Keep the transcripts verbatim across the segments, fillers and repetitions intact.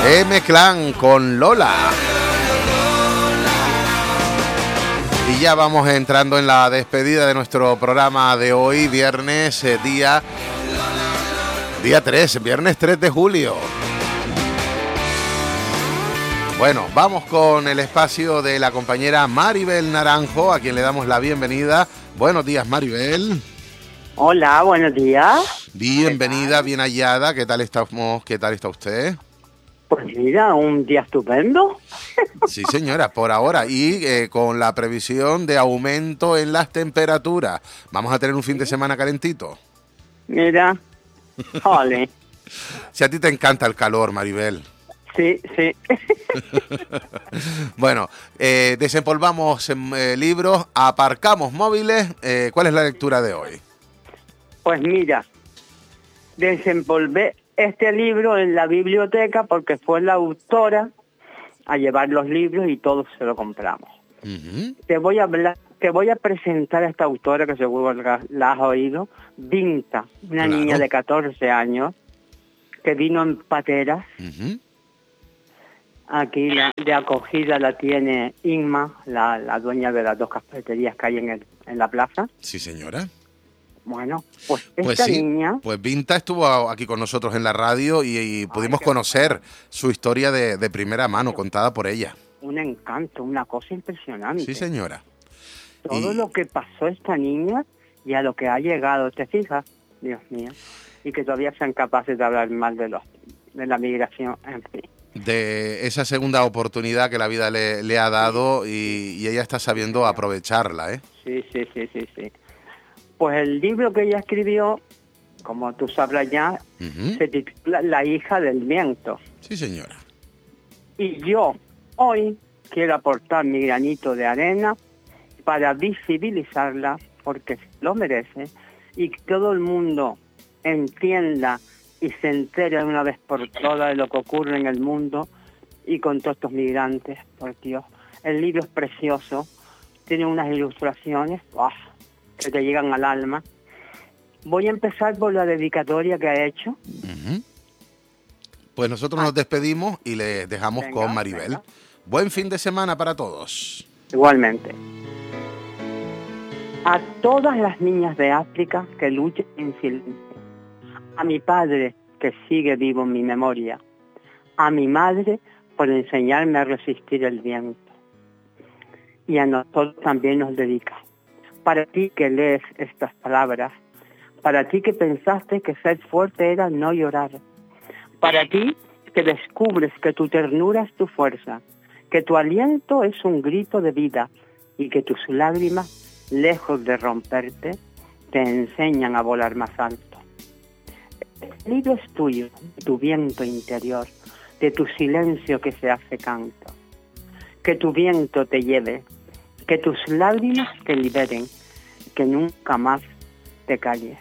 M-Clan con Lola. Y ya vamos entrando en la despedida de nuestro programa de hoy, viernes, eh, día, día tres, viernes tres de julio. Bueno, vamos con el espacio de la compañera Maribel Naranjo, a quien le damos la bienvenida. Buenos días, Maribel. Hola, buenos días. Bienvenida, bien hallada. ¿Qué tal estamos? ¿Qué tal está usted? Pues mira, un día estupendo. Sí, señora, por ahora. Y eh, con la previsión de aumento en las temperaturas. ¿Vamos a tener un fin de semana calentito? Mira, jole. Si a ti te encanta el calor, Maribel. Sí, sí. Bueno, eh, desempolvamos eh, libros, aparcamos móviles. Eh, ¿Cuál es la lectura de hoy? Pues mira, desempolvé este libro en la biblioteca porque fue la autora a llevar los libros y todos se lo compramos. Uh-huh. Te voy a hablar, te voy a presentar a esta autora que seguro la, la has oído, Vinta, una claro. niña de catorce años que vino en pateras. Uh-huh. Aquí la, de acogida la tiene Inma, la, la dueña de las dos cafeterías que hay en, el, en la plaza. Sí, señora. Bueno, pues esta pues sí, niña... Pues Vinta estuvo aquí con nosotros en la radio y, y pudimos Ay, conocer bueno. su historia de, de primera mano, contada por ella. Un encanto, una cosa impresionante. Sí, señora. Todo y... lo que pasó esta niña y a lo que ha llegado, ¿te fijas? Dios mío. Y que todavía sean capaces de hablar mal de los de la migración, en fin. De esa segunda oportunidad que la vida le, le ha dado y, y ella está sabiendo aprovecharla, ¿eh? Sí, sí, sí, sí, sí. Pues el libro que ella escribió, como tú sabrás ya, uh-huh. se titula La hija del viento. Sí, señora. Y yo hoy quiero aportar mi granito de arena para visibilizarla, porque lo merece, y que todo el mundo entienda y se entere de una vez por todas de lo que ocurre en el mundo y con todos estos migrantes, por Dios. El libro es precioso, tiene unas ilustraciones ¡oh! que te llegan al alma. Voy a empezar por la dedicatoria que ha hecho. Uh-huh. Pues nosotros ah. nos despedimos y le dejamos venga, con Maribel. Venga. Buen fin de semana para todos. Igualmente. A todas las niñas de África que luchan en silencio. A mi padre, que sigue vivo en mi memoria. A mi madre, por enseñarme a resistir el viento. Y a nosotros también nos dedica. Para ti que lees estas palabras, para ti que pensaste que ser fuerte era no llorar, para ti que descubres que tu ternura es tu fuerza, que tu aliento es un grito de vida y que tus lágrimas, lejos de romperte, te enseñan a volar más alto. El libro es tuyo, de tu viento interior, de tu silencio que se hace canto. Que tu viento te lleve, que tus lágrimas te liberen, que nunca más te calles.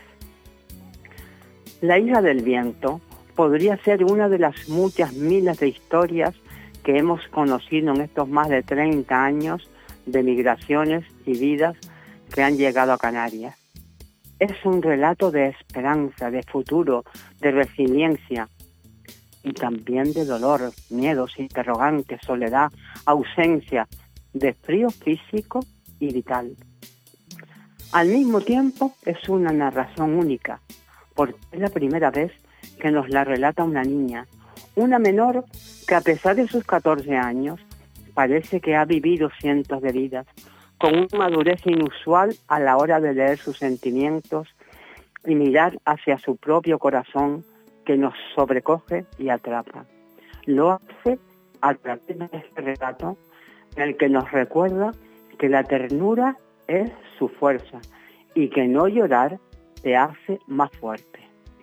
La hija del viento podría ser una de las muchas miles de historias que hemos conocido en estos más de treinta años de migraciones y vidas que han llegado a Canarias. Es un relato de esperanza, de futuro, de resiliencia y también de dolor, miedos, interrogantes, soledad, ausencia, de frío físico y vital. Al mismo tiempo es una narración única, porque es la primera vez que nos la relata una niña, una menor que a pesar de sus catorce años parece que ha vivido cientos de vidas, con una madurez inusual a la hora de leer sus sentimientos y mirar hacia su propio corazón que nos sobrecoge y atrapa. Lo hace a través de este relato en el que nos recuerda que la ternura es su fuerza y que no llorar te hace más fuerte.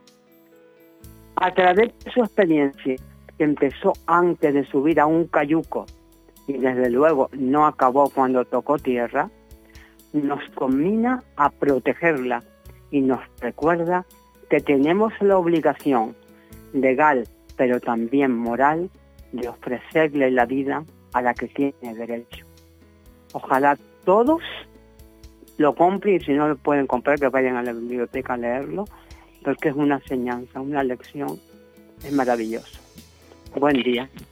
A través de su experiencia, que empezó antes de subir a un cayuco y desde luego no acabó cuando tocó tierra, nos conmina a protegerla y nos recuerda que tenemos la obligación legal, pero también moral, de ofrecerle la vida a la que tiene derecho. Ojalá todos lo compren y si no lo pueden comprar, que vayan a la biblioteca a leerlo, porque es una enseñanza, una lección, es maravilloso. Buen día.